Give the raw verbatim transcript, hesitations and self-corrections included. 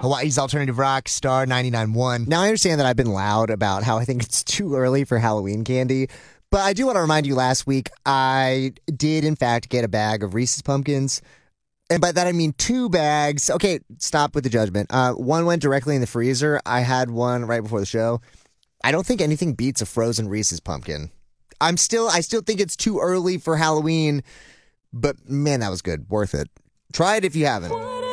Hawaii's Alternative Rock, Star ninety-nine point one. Now, I understand that I've been loud about how I think it's too early for Halloween candy, but I do want to remind you last week I did, in fact, get a bag of Reese's Pumpkins. And by that, I mean two bags. Okay, stop with the judgment. Uh, one went directly in the freezer. I had one right before the show. I don't think anything beats a frozen Reese's Pumpkin. I'm still, I still think it's too early for Halloween, but man, that was good. Worth it. Try it if you haven't.